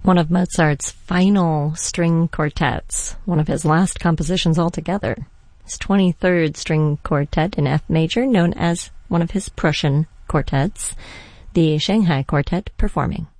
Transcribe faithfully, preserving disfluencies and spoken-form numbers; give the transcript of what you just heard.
one of Mozart's final string quartets, one of his last compositions altogether. His twenty-third string quartet in F major, known as one of his Prussian quartets, the Shanghai Quartet performing.